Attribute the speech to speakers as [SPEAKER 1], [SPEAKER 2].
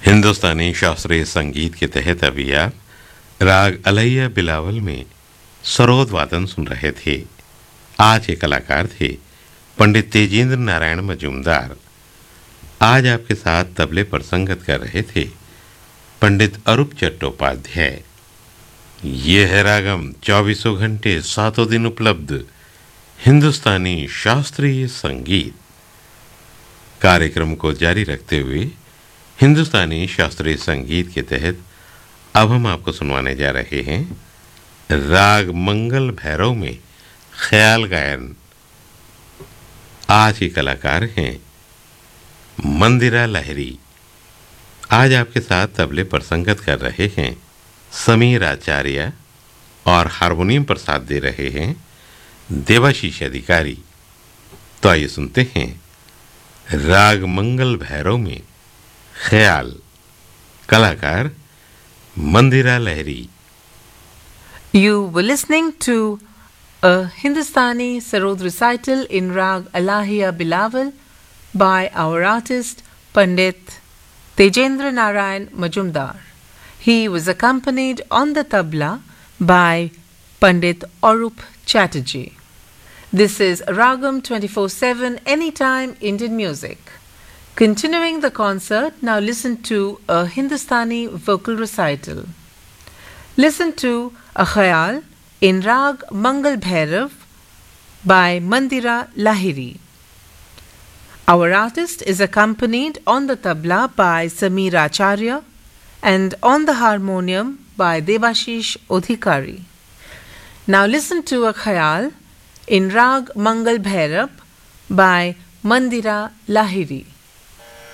[SPEAKER 1] हिंदुस्तानी शास्त्रीय संगीत के तहत अभी आप राग अलैया बिलावल में सरोद वादन सुन रहे थे। आज के कलाकार थे पंडित तेजेंद्र नारायण मजूमदार। आज आपके साथ तबले पर संगत कर रहे थे पंडित अरूप चट्टोपाध्याय। ये है रागम 24 घंटे 7 दिन उपलब्ध हिंदुस्तानी शास्त्रीय संगीत। कार्यक्रम को जारी रखते हुए हिंदुस्तानी शास्त्रीय संगीत के तहत अब हम आपको सुनवाने जा रहे हैं राग मंगल भैरव में ख्याल गायन। आज के कलाकार हैं मंदिरा लाहिरी। आज आपके साथ तबले पर संगत कर रहे हैं समीर आचार्य और हारमोनियम पर साथ दे रहे हैं देवाशीष अधिकारी। तो आइए सुनते हैं राग मंगल भैरव में ख्याल। कलाकार मंदिरा Lahiri.
[SPEAKER 2] You were listening to a Hindustani Sarod recital in Rag Alahiya Bilawal by our artist Pandit Tejendra Narayan Majumdar. He was accompanied on the tabla by Pandit Arup Chatterjee. This is Ragam 24/7 Anytime Indian Music. Continuing the concert, now listen to a Hindustani vocal recital. Listen to a khayal in Rag Mangal Bhairav by Mandira Lahiri. Our artist is accompanied on the tabla by Sameer Acharya and on the harmonium by Devashish Odhikari. Now listen to a khayal in Rag Mangal Bhairav by Mandira Lahiri.